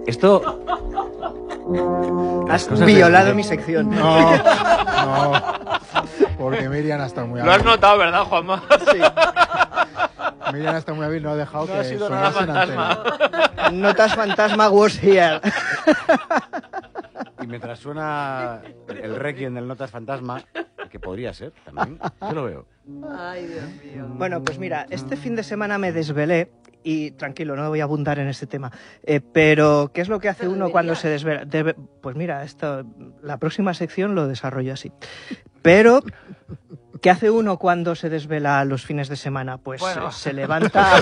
Esto... Has violado mi sección. No, porque Miriam ha estado muy hábil. Lo has notado, ¿verdad, Juanma? Sí. Miriam ha estado muy hábil, no ha dejado No que ha sido nada sonase en antena. fantasma. Notas fantasma was here. Y mientras suena el requiem del Notas Fantasma, que podría ser también, yo lo veo. Ay, Dios mío. Bueno, pues mira, este fin de semana me desvelé y tranquilo, no voy a abundar en este tema, pero ¿qué es lo que hace uno cuando se desvela? Pues mira, la próxima sección lo desarrollo así. Pero, ¿qué hace uno cuando se desvela los fines de semana? Pues bueno, se levanta...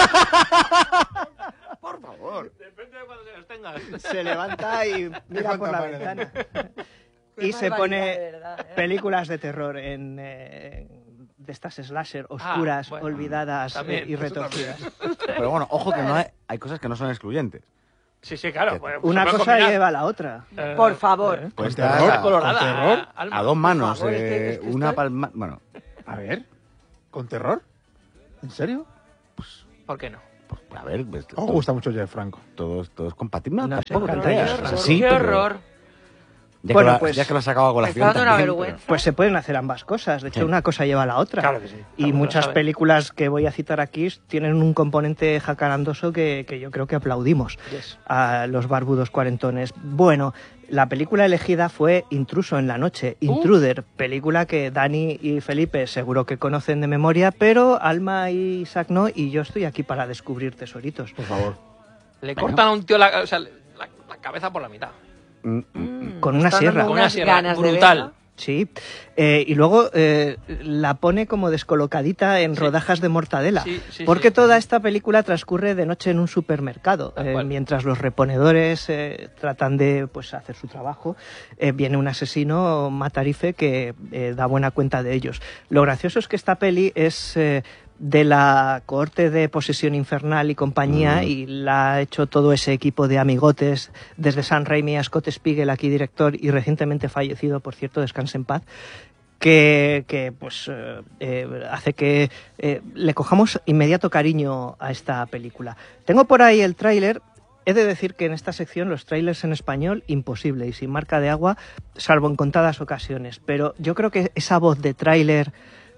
Por favor. Depende de cuando se los tengas. Se levanta y mira por la ventana. Y se pone películas de terror de estas slasher oscuras, bueno, olvidadas y retorcidas. Pero bueno, ojo que no hay cosas que no son excluyentes. Sí, claro. Pues, Una se puede cosa combinar. lleva a la otra. Por favor. Pues terror, está Colorada. ¿Con terror? Alma. a dos manos, favor, es que una estoy- palma... Bueno, A ver, ¿con terror? ¿En serio? ¿Por qué no? pues, a ver, pues, ¿Os gusta mucho Jeff Franco? todo es compatible. No, Tampoco sí, te encanta creas. Jeff O sea, Franco. sí, ¡Qué pero horror! Ya, Bueno, que lo, pues- ya que lo has sacado a Me colación está dando una también, vergüenza. Pues se pueden hacer ambas cosas. De hecho, Sí. una cosa lleva a la otra. Claro que sí. Y Todo muchas lo sabe. películas que voy a citar aquí tienen un componente jacarandoso que yo creo que aplaudimos Yes. a los barbudos cuarentones. Bueno, la película elegida fue Intruso en la noche, Intruder, película que Dani y Felipe seguro que conocen de memoria, pero Alma y Isaac no, y yo estoy aquí para descubrir tesoritos. Por favor. Le cortan a un tío la cabeza por la mitad. Con una Están sierra. dando Con una unas sierra ganas de brutal. verla. Sí, y luego la pone como descolocadita en rodajas de mortadela, Sí, porque sí. toda esta película transcurre de noche en un supermercado, Tal cual. mientras los reponedores tratan de pues hacer su trabajo, viene un asesino matarife que da buena cuenta de ellos. Lo gracioso es que esta peli es de la cohorte de Posesión Infernal y compañía, y la ha hecho todo ese equipo de amigotes, desde Sam Raimi a Scott Spiegel, aquí director, y recientemente fallecido, por cierto, descanse en paz, que pues hace que le cojamos inmediato cariño a esta película. Tengo por ahí el tráiler. He de decir que en esta sección los trailers en español, imposible y sin marca de agua, salvo en contadas ocasiones. Pero yo creo que esa voz de tráiler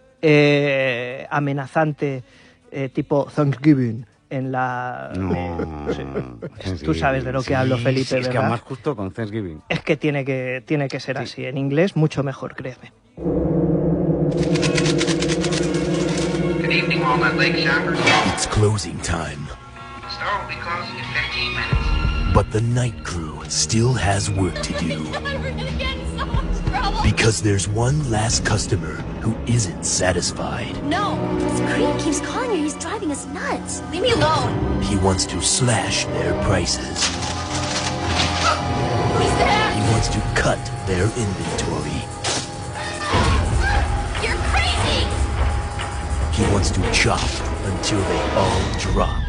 amenazante, tipo Thanksgiving, en la... sí. Tú sabes de lo que hablo, Felipe, sí, es que ¿verdad? además justo con Thanksgiving. Es que tiene que ser así. En inglés, mucho mejor, créeme. Good evening, Walnut Lake shoppers. It's closing time, The store will be closing in 15 minutes. but the night crew still has work to do. We're gonna get in so much trouble. Because there's one last customer who isn't satisfied. No, this creep keeps calling her. He's driving us nuts. Leave me alone. He wants to slash their prices. Who's there? He wants to cut their inventory. You're crazy. He wants to chop until they all drop.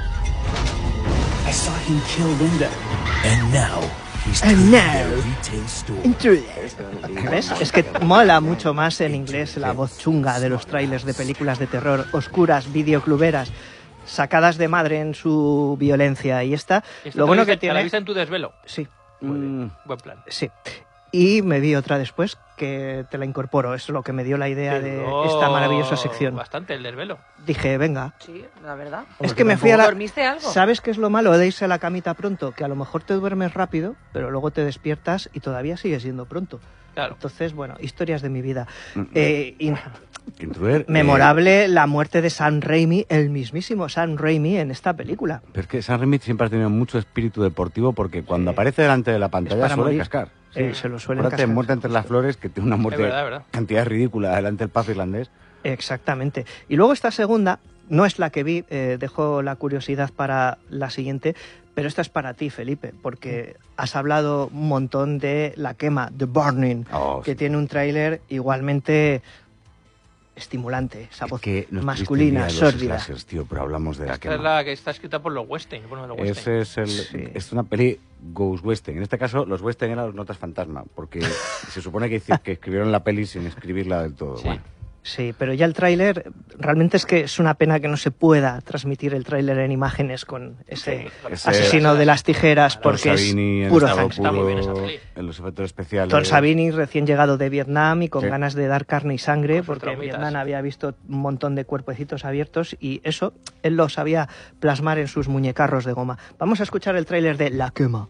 I saw him kill Linda. And now he's And taking now- their retail store. ¿Ves? Es que mola mucho más en inglés la voz chunga de los trailers de películas de terror oscuras, videocluberas, sacadas de madre en su violencia. Y esta, lo bueno que Te la tiene... viste en tu desvelo. Sí, Muy bien. Buen plan. sí. Y me vi otra después que te la incorporo. Eso es lo que me dio la idea de esta maravillosa sección. Bastante el desvelo. Dije, venga. Sí, la verdad. Es que me fui a la... ¿Dormiste algo? ¿Sabes qué es lo malo de irse a la camita pronto? Que a lo mejor te duermes rápido, pero luego te despiertas y todavía sigue siendo pronto. Claro. Entonces, bueno, historias de mi vida. Intruder, Memorable la muerte de Sam Raimi, el mismísimo Sam Raimi en esta película. pero es que Sam Raimi siempre ha tenido mucho espíritu deportivo porque cuando aparece delante de la pantalla para suele morir. cascar. Se lo suelen Acuérdate de cascar. Muerte entre las flores, que tiene una muerte Es verdad. cantidad ridícula delante del pub irlandés. Exactamente. Y luego esta segunda, no es la que vi, dejo la curiosidad para la siguiente, pero esta es para ti, Felipe, porque has hablado un montón de La quema, The Burning, Oh, que sí. tiene un tráiler igualmente estimulante, esa voz Que nos masculina, tuviste el día de los sórdida. slashers, tío, pero hablamos de La Esta es quema. la que está escrita por los Western. Bueno, los Western. Ese es el, Sí. es una peli Ghost Western. En este caso, los Western eran los Notas Fantasma, porque se supone que escribieron la peli sin escribirla del todo. Sí. Bueno, Sí, pero ya el tráiler, realmente es que es una pena que no se pueda transmitir el tráiler en imágenes con ese asesino de las tijeras, porque es puro sangre. Está muy bien esa peli. En los efectos especiales. Tom Savini, recién llegado de Vietnam y con Sí. ganas de dar carne y sangre, Con sus porque en traumitas. Vietnam había visto un montón de cuerpecitos abiertos y eso él lo sabía plasmar en sus muñecarros de goma. Vamos a escuchar el tráiler de La Quema.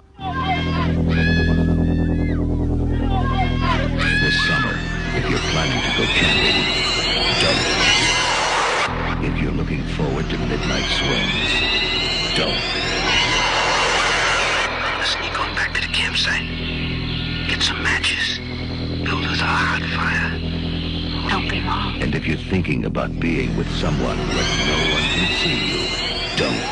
This summer, if you're planning to go camping, don't. If you're looking forward to midnight swims, don't. Sneak on back to the campsite. Get some matches. Build us a hot fire. Don't be wrong. And if you're thinking about being with someone where no one can see you, don't.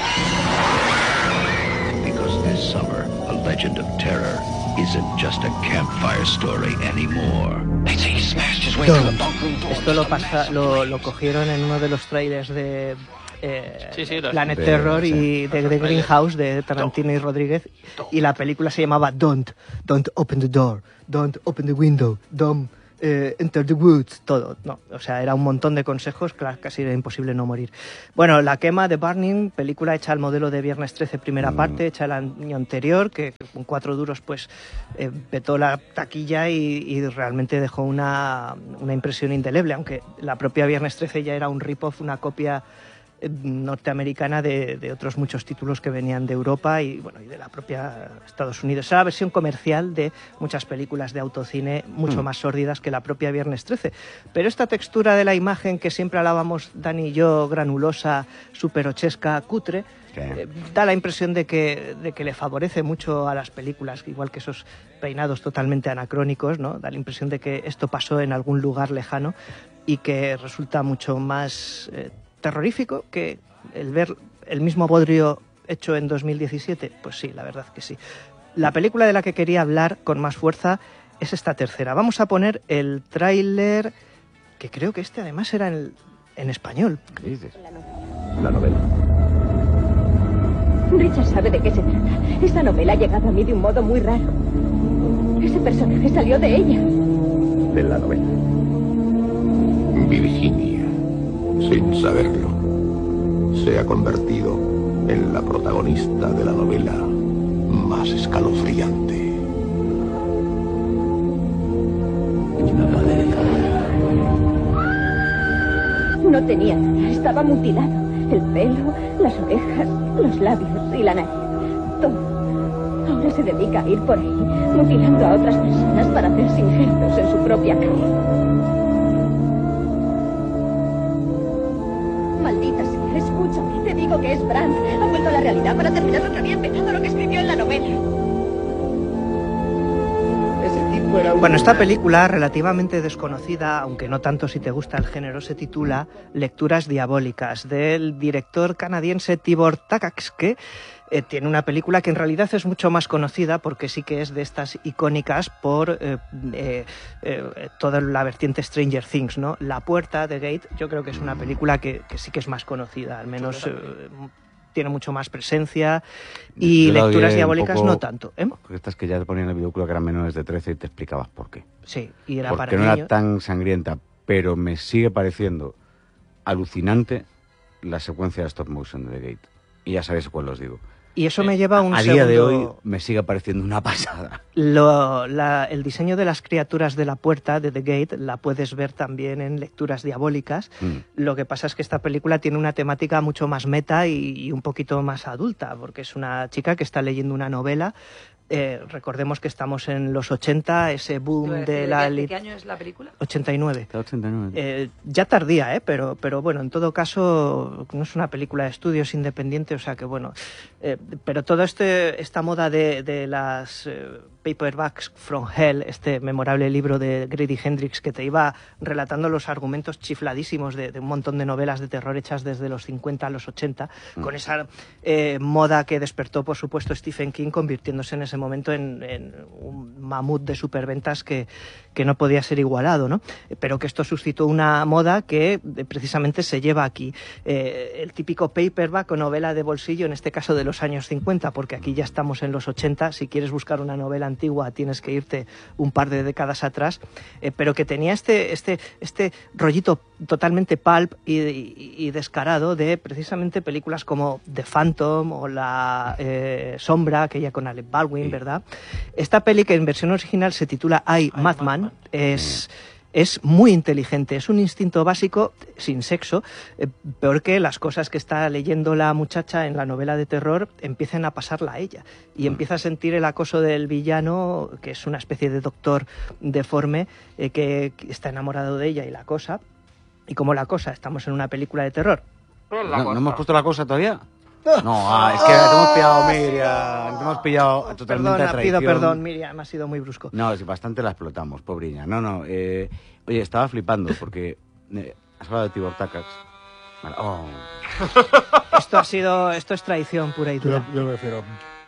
Because this summer, a legend of terror isn't just a campfire story anymore. They say he smashed his way through the bunk room door. Esto lo cogieron en uno de los trailers de Sí, Planet de- Terror sí. y de Greenhouse de Tarantino y Rodríguez, y la película se llamaba Don't open the door, don't open the window, don't enter the woods, todo, no, o sea, era un montón de consejos, casi era imposible no morir. Bueno, La Quema de Burning, película hecha al modelo de Viernes 13 primera parte, hecha el año anterior, que con 4 duros pues petó la taquilla y realmente dejó una impresión indeleble, aunque la propia Viernes 13 ya era un rip-off, una copia norteamericana de otros muchos títulos que venían de Europa y bueno, y de la propia Estados Unidos. Era la versión comercial de muchas películas de autocine mucho más sórdidas que la propia Viernes 13. Pero esta textura de la imagen que siempre hablábamos Dani y yo, granulosa, superochesca, cutre, da la impresión de que le favorece mucho a las películas, igual que esos peinados totalmente anacrónicos, ¿no? Da la impresión de que esto pasó en algún lugar lejano y que resulta mucho más terrorífico que el ver el mismo bodrio hecho en 2017. Pues sí, la verdad que sí. La película de la que quería hablar con más fuerza es esta tercera. Vamos a poner el tráiler, que creo que este además era en español. ¿Qué dices? La novela. Richard sabe de qué se trata. Esta novela ha llegado a mí de un modo muy raro. Ese personaje salió de ella. De la novela. Virginia, sin saberlo, se ha convertido en la protagonista de la novela más escalofriante. No tenía nada, estaba mutilado. El pelo, las orejas, los labios y la nariz. Todo. Ahora se dedica a ir por ahí, mutilando a otras personas para hacerse injertos en su propia cara. Maldita sea, escúchame, te digo que es Brandt. Ha vuelto a la realidad para terminar lo que había empezado, lo que escribió en la novela. Bueno, esta película, relativamente desconocida, aunque no tanto si te gusta el género, se titula Lecturas diabólicas, del director canadiense Tibor Takacs, que tiene una película que en realidad es mucho más conocida porque sí que es de estas icónicas por toda la vertiente Stranger Things, ¿no? La Puerta, The Gate, yo creo que es una película que sí que es más conocida, al menos tiene mucho más presencia, y Yo la Lecturas odié diabólicas un poco, no tanto, ¿eh? Porque estas que ya te ponían en el videoclub que eran menores de 13 y te explicabas por qué. Sí, y era Porque para no niños. era tan sangrienta, pero me sigue pareciendo alucinante la secuencia de stop motion de The Gate. Y ya sabéis cuál os digo. Y eso me lleva a un A segundo... día de hoy me sigue pareciendo una pasada. El diseño de las criaturas de la puerta, de The Gate, la puedes ver también en Lecturas diabólicas. Lo que pasa es que esta película tiene una temática mucho más meta y un poquito más adulta, porque es una chica que está leyendo una novela. Recordemos que estamos en los 80, ese boom de la... ¿De qué año es la película? 89. 89. Ya tardía, pero bueno, en todo caso no es una película de estudios independiente, o sea que bueno, pero toda esta moda de las Paperbacks from Hell, este memorable libro de Grady Hendrix que te iba relatando los argumentos chifladísimos de un montón de novelas de terror hechas desde los 50 a los 80, con esa moda que despertó por supuesto Stephen King, convirtiéndose en ese momento en un mamut de superventas que no podía ser igualado, ¿no? Pero que esto suscitó una moda que precisamente se lleva aquí. El típico paperback o novela de bolsillo, en este caso de los años 50, porque aquí ya estamos en los 80. Si quieres buscar una novela antigua tienes que irte un par de décadas atrás, pero que tenía este rollito totalmente pulp y descarado de precisamente películas como The Phantom o La Sombra, aquella con Alec Baldwin, sí. ¿Verdad? Esta peli, que en versión original se titula I, Madman, es muy inteligente, es un instinto básico sin sexo, peor que las cosas que está leyendo la muchacha en la novela de terror empiecen a pasarla a ella y empieza a sentir el acoso del villano, que es una especie de doctor deforme que está enamorado de ella y la acosa. Y como la cosa, estamos en una película de terror. ¿No hemos puesto la cosa todavía? No, es que te hemos pillado, Miriam. Te hemos pillado totalmente a traición. Pido perdón, Miriam, ha sido muy brusco. No, es bastante la explotamos, pobriña. No, oye, estaba flipando porque has hablado de Tibor Takacs. Vale. Oh. Esto es traición pura y dura. Yo prefiero.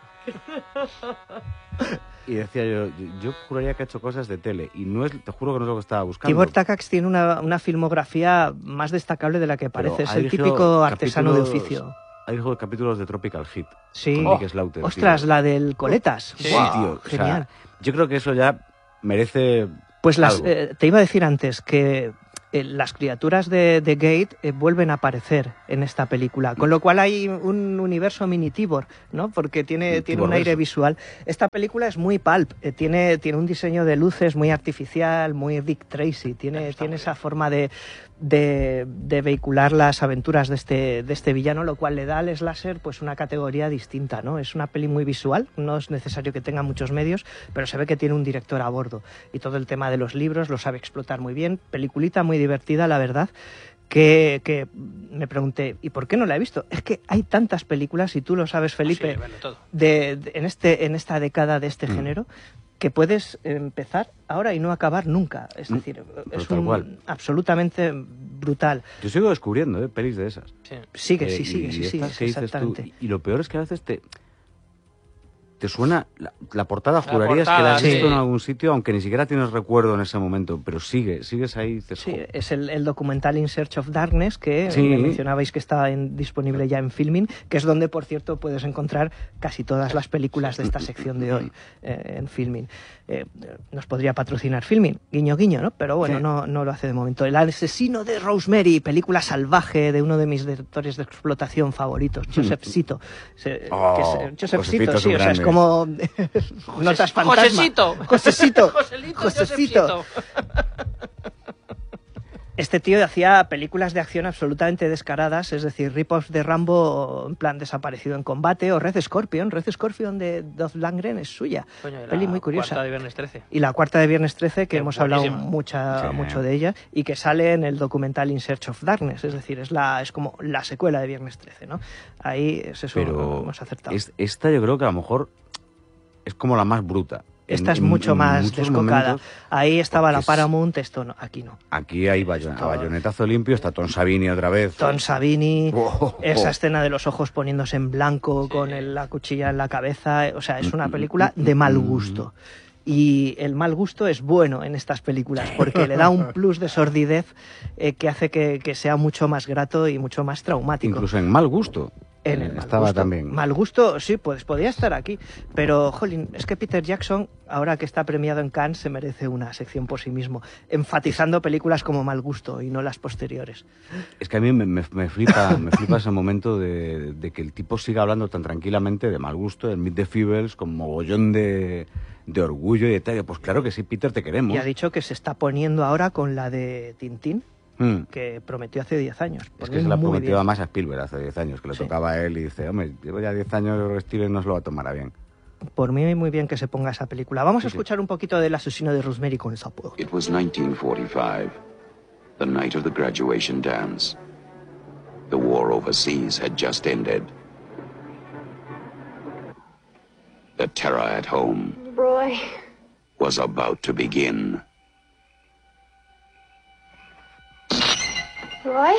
Y decía yo juraría que ha hecho cosas de tele y no es, te juro que no es lo que estaba buscando. Tibor Takacs tiene una filmografía más destacable de la que parece. Es el típico artesano de oficio. Ha dirigido capítulos de Tropical Hit. Sí. Con Nick Slaughter, ostras, tío. la del Coletas. Sí, wow, tío. Genial. O sea, yo creo que eso ya merece. Pues te iba a decir antes que las criaturas de Gate vuelven a aparecer en esta película, con lo cual hay un universo mini Tibor, ¿no? Porque tiene un aire visual. Esta película es muy pulp, tiene un diseño de luces muy artificial, muy Dick Tracy, tiene esa forma de vehicular las aventuras de este villano, lo cual le da al slasher pues una categoría distinta, ¿no? Es una peli muy visual, no es necesario que tenga muchos medios, pero se ve que tiene un director a bordo y todo el tema de los libros lo sabe explotar muy bien. Peliculita muy divertida, la verdad, que me pregunté, ¿y por qué no la he visto? Es que hay tantas películas, y tú lo sabes, Felipe, en esta década de este género, que puedes empezar ahora y no acabar nunca. Es decir, es absolutamente brutal. Yo sigo descubriendo pelis de esas. Sí. Sigue, exactamente. Y lo peor es que a veces te suena la portada, jurarías que la has visto en algún sitio, aunque ni siquiera tienes recuerdo en ese momento, pero sigues ahí. Sí, es el documental In Search of Darkness, que me mencionabais que está disponible ya en Filmin, que es donde, por cierto, puedes encontrar casi todas las películas de esta sección de hoy en Filmin. Nos podría patrocinar Filmin, guiño guiño, ¿no? Pero bueno, no lo hace de momento. El asesino de Rosemary, película salvaje de uno de mis directores de explotación favoritos, Joseph Zito. Joseph Zito, sí, o sea, es como notas fantasma. Josecito. Este tío hacía películas de acción absolutamente descaradas, es decir, rip-offs de Rambo en plan Desaparecido en combate, o Red Scorpion de Dolph Lundgren es suya. Coño, peli muy curiosa. Cuarta de Viernes 13. Y la cuarta de Viernes 13, que hemos hablado mucho de ella, y que sale en el documental In Search of Darkness, es decir, es como la secuela de Viernes 13, ¿no? Ahí es eso. Pero hemos acertado. Esta yo creo que a lo mejor es como la más bruta. Esta es mucho más descocada. Ahí estaba la Paramount, esto no, aquí no. Aquí hay bayonetazo limpio, está Tom Savini otra vez. Tom Savini, esa escena de los ojos poniéndose en blanco con la cuchilla en la cabeza, o sea, es una película de mal gusto. Y el mal gusto es bueno en estas películas porque le da un plus de sordidez que hace que sea mucho más grato y mucho más traumático. Incluso en mal gusto. Estaba también. Mal gusto, sí, pues podía estar aquí. Pero, jolín, es que Peter Jackson, ahora que está premiado en Cannes, se merece una sección por sí mismo, enfatizando películas como Mal gusto y no las posteriores. Es que a mí me flipa ese momento de que el tipo siga hablando tan tranquilamente de Mal gusto, de Meet the Feebles, con mogollón de orgullo y detalle. Pues claro que sí, Peter, te queremos. Y ha dicho que se está poniendo ahora con la de Tintín, que prometió hace 10 años. Es que se la prometió más a Spielberg hace 10 años, que le tocaba a él y dice, hombre, llevo ya 10 años, Steven no se lo va a tomar a bien. Por mí muy bien que se ponga esa película. Vamos a escuchar un poquito del asesino de Rosemary con esa voz. It was 1945, the night of the graduation dance. The war overseas had just ended. The terror at home Roy was about to begin. Roy?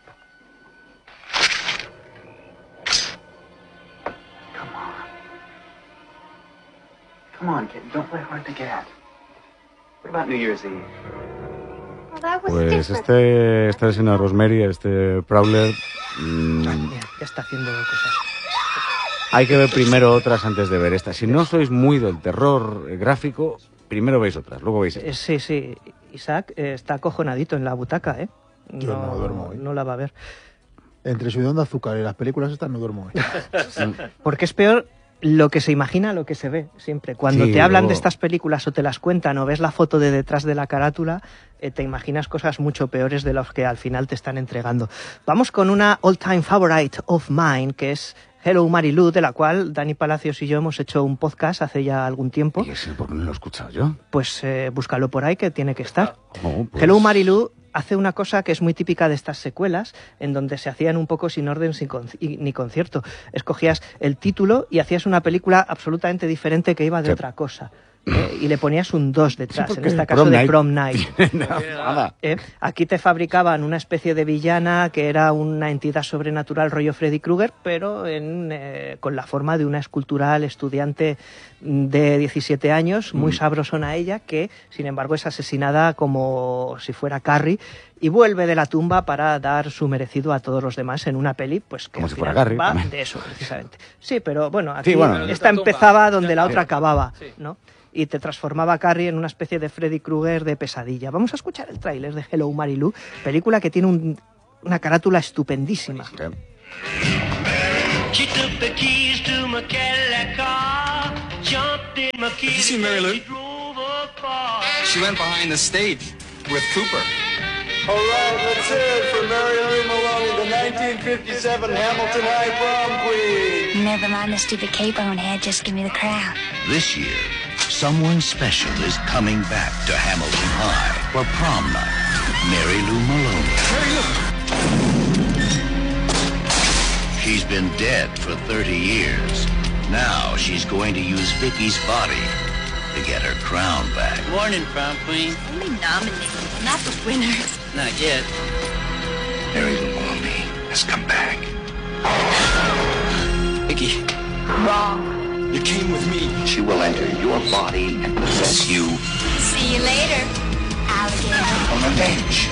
Come on, kid. Don't play hard to get. What about New Year's Eve? Well, that was Pues different. este asesino de Rosemary, este Prowler... Ya está haciendo cosas. hay que ver primero otras antes de ver esta. Si no sois muy del terror gráfico, primero veis otras, luego veis esta. Sí. Isaac está acojonadito en la butaca, ¿eh? Yo no duermo hoy. No la va a ver. Entre Subidón de Azúcar y las películas estas no duermo hoy. Porque es peor lo que se imagina a lo que se ve siempre. Cuando Sí, te hablan luego- de estas películas o te las cuentan o ves la foto de detrás de la carátula, te imaginas cosas mucho peores de las que al final te están entregando. Vamos con una all-time favorite of mine, que es Hello Mary Lou, de la cual Dani Palacios y yo hemos hecho un podcast hace ya algún tiempo. ¿Y ese por qué no lo he escuchado yo? Pues búscalo por ahí, que tiene que estar. Oh, pues- Hello Mary Lou hace una cosa que es muy típica de estas secuelas, en donde se hacían un poco sin orden ni concierto. Escogías el título y hacías una película absolutamente diferente que iba de Sí. otra cosa. Y le ponías un 2 detrás, en porque este caso Prom de Night. Prom Night. Nada. Aquí te fabricaban una especie de villana que era una entidad sobrenatural rollo Freddy Krueger, pero con la forma de una escultural estudiante de 17 años, muy sabrosona ella, que sin embargo es asesinada como si fuera Carrie y vuelve de la tumba para dar su merecido a todos los demás en una peli, pues que Como al si fuera final Carrie, va también. de eso precisamente. Sí, pero bueno, aquí Sí, bueno. esta empezaba donde la otra acababa, Sí. ¿no? Y te transformaba a Carrie en una especie de Freddy Krueger de pesadilla. Vamos a escuchar el tráiler de Hello Mary Lou, película que tiene una carátula estupendísima. She took the keys to my Cadillac car, jumped in my you seen Mary Lou? drove afar. She went behind the stage with Cooper. All right, let's hear it for Mary Lou Maloney, the 1957 Hamilton High Prom Queen. Never mind the stupid cape on head, just give me the crown. This year, someone special is coming back to Hamilton High for prom night. Mary Lou Maloney. She's been dead for 30 years. Now she's going to use Vicky's body to get her crown back. Morning, prom queen. Only nominated, not the winner. Not yet. Mary Lou Maloney has come back. Vicky, Wrong. You came with me. She will enter your body and possess you See you later, alligator. for revenge.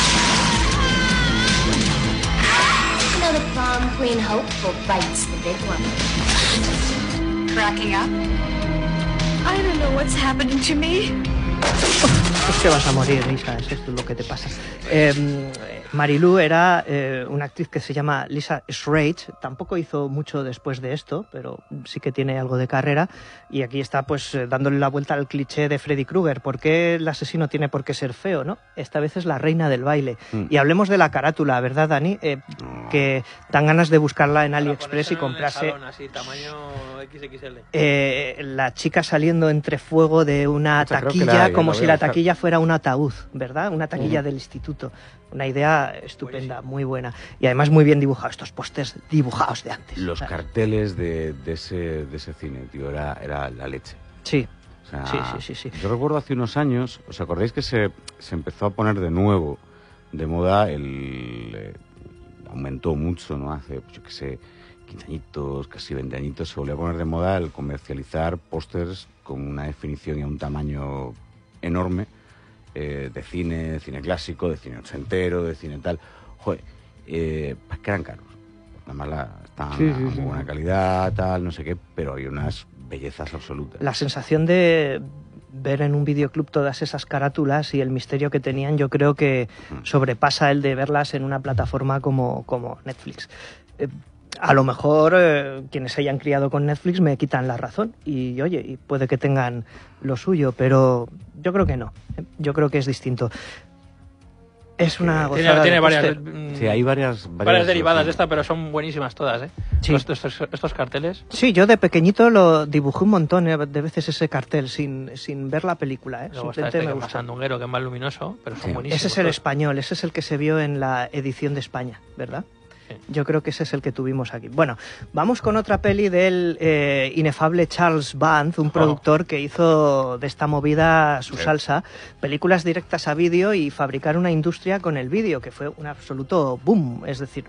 You know the prom queen hopeful bites the big one. Cracking up? I don't know what's happening to me. Es que vas a morir, Lisa, es esto lo que te pasa. Marilu era una actriz que se llama Lisa Schrage, tampoco hizo mucho después de esto, pero sí que tiene algo de carrera, y aquí está pues dándole la vuelta al cliché de Freddy Krueger. ¿Por qué el asesino tiene por qué ser feo, no? Esta vez es la reina del baile. Y hablemos de la carátula, ¿verdad, Dani? Que dan ganas de buscarla en AliExpress y comprarse... Así, tamaño XXL. La chica saliendo entre fuego de una Creo que taquilla, la como voy si a la buscar. taquilla fuera un ataúd, ¿verdad? Una taquilla del instituto. Una idea estupenda, muy buena. Y además muy bien dibujado, estos pósters dibujados de antes. Los carteles de ese cine, tío, era la leche. Sí. O sea, Sí. Yo recuerdo hace unos años, ¿os acordáis que se empezó a poner de nuevo de moda aumentó mucho, ¿no? Hace, pues, yo qué sé, 15 añitos, casi 20 añitos, se volvió a poner de moda el comercializar pósters con una definición y un tamaño enorme de cine clásico, de cine ochentero, de cine tal. Joder, pues que eran caros. Además estaban a muy buena calidad, tal, no sé qué, pero hay unas bellezas absolutas. La sensación de ver en un videoclub todas esas carátulas y el misterio que tenían, yo creo que sobrepasa el de verlas en una plataforma como Netflix. A lo mejor quienes se hayan criado con Netflix me quitan la razón y oye, y puede que tengan lo suyo, pero yo creo que no. Yo creo que es distinto. Es una gozada Tiene de varias, póster. Sí, hay varias derivadas de esta, pero son buenísimas todas, ¿eh? Sí. Estos carteles. Sí, yo de pequeñito lo dibujé un montón de veces ese cartel sin ver la película, ¿eh? Luego está Simplemente este me que es más gustó. sandunguero, que es más luminoso, pero son buenísimos. Ese es el todos. español, ese es el que se vio en la edición de España, ¿verdad? Sí. Yo creo que ese es el que tuvimos aquí. Bueno, vamos con otra peli del inefable Charles Band, un productor que hizo de esta movida su salsa, películas directas a vídeo y fabricar una industria con el vídeo, que fue un absoluto boom. Es decir,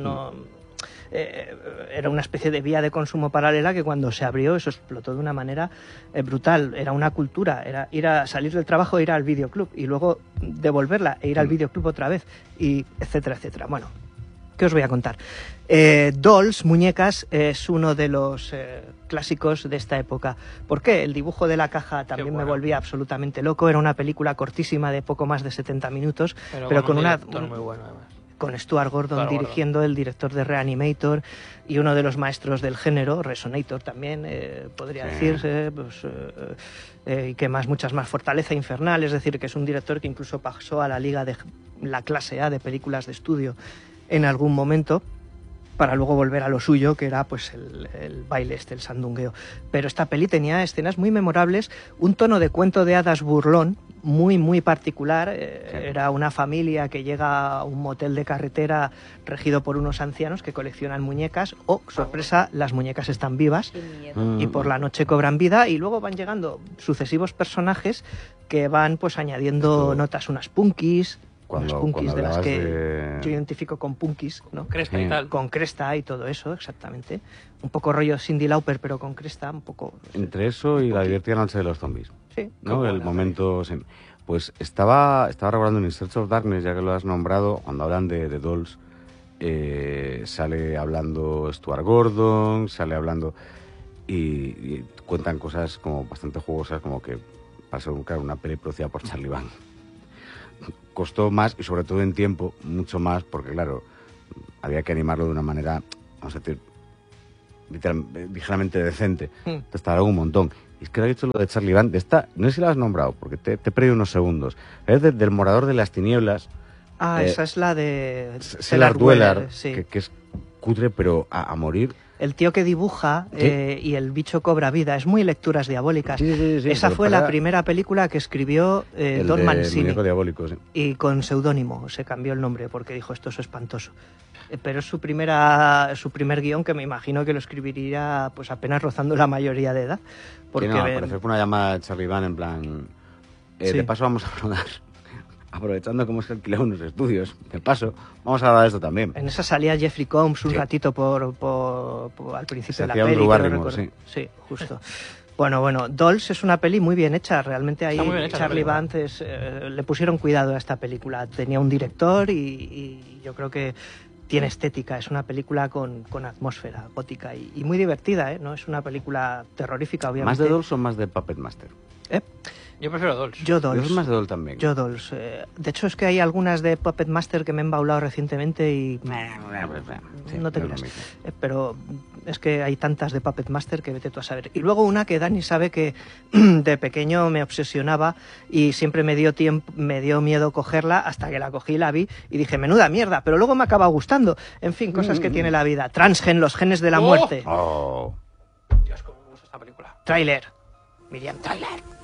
era una especie de vía de consumo paralela que cuando se abrió eso explotó de una manera brutal. Era una cultura, era ir a salir del trabajo e ir al videoclub y luego devolverla e ir al videoclub otra vez, y etcétera, etcétera. Bueno, ¿Qué os voy a contar? Dolls, muñecas, es uno de los clásicos de esta época. ¿Por qué? El dibujo de la caja también me volvía absolutamente loco. Era una película cortísima de poco más de 70 minutos, pero con una... muy bueno, además. Con Stuart Gordon dirigiendo, el director de Reanimator y uno de los maestros del género, Resonator también, podría decirse, pues, y que más, muchas más, Fortaleza Infernal, es decir, que es un director que incluso pasó a la liga de la clase A de películas de estudio en algún momento, para luego volver a lo suyo, que era pues el baile el sandungueo. Pero esta peli tenía escenas muy memorables, un tono de cuento de hadas burlón, muy, muy particular. Era una familia que llega a un motel de carretera regido por unos ancianos que coleccionan muñecas. Sorpresa, las muñecas están vivas y por la noche cobran vida, y luego van llegando sucesivos personajes que van pues añadiendo notas, unas punkis, unas punkis de las que yo identifico con punkis, ¿no? Cresta y tal. Con cresta y todo eso, exactamente. Un poco rollo Cyndi Lauper, pero con cresta, un poco... Entre eso y la divertida noche de los zombies. Sí. ¿No? El momento... Sí. Pues estaba recordando en In Search of Darkness, ya que lo has nombrado, cuando hablan de Dolls, sale hablando Stuart Gordon, sale hablando... Y cuentan cosas como bastante jugosas, como que para ser una peli producida por Charlie Band. Costó más, y sobre todo en tiempo, mucho más, porque claro, había que animarlo de una manera, vamos a decir, ligeramente decente. Entonces tardaron un montón. Y es que lo he dicho lo de Charlie Band, de esta, no sé si la has nombrado, porque te he perdido unos segundos. Es del Morador de las Tinieblas. Esa es la de... Sellard Dweller, sí. que es cutre, pero a morir. El tío que dibuja y el bicho cobra vida. Es muy Lecturas Diabólicas. Sí, esa fue la primera película que escribió Don Mancini. Diabólico, sí. Y con seudónimo. Se cambió el nombre porque dijo esto es espantoso. Pero es su primer guión, que me imagino que lo escribiría pues apenas rozando la mayoría de edad. Porque parece una llamada de Charlie Band en plan... De paso vamos a rodar. Aprovechando cómo se alquilaron unos estudios, de paso, vamos a hablar de esto también. En esa salía Jeffrey Combs un ratito al principio de la peli. Sí, justo. Bueno, Dolls es una peli muy bien hecha, realmente ahí Charlie Band le pusieron cuidado a esta película. Tenía un director y yo creo que tiene estética, es una película con atmósfera gótica y muy divertida, no es una película terrorífica, obviamente. ¿Más de Dolls o más de Puppet Master? Yo prefiero Dolls. Yo Dolls. Yo soy más de Dolls también. Yo Dolls. De hecho, es que hay algunas de Puppet Master que me he embaulado recientemente y... no te creas. Pero es que hay tantas de Puppet Master que vete tú a saber. Y luego una que Dani sabe que de pequeño me obsesionaba y siempre me dio miedo cogerla, hasta que la cogí y la vi y dije, menuda mierda, pero luego me acaba gustando. En fin, cosas que tiene la vida. Transgen, los genes de la muerte. Dios, cómo me gusta esta película. Tráiler. Miriam, tráiler.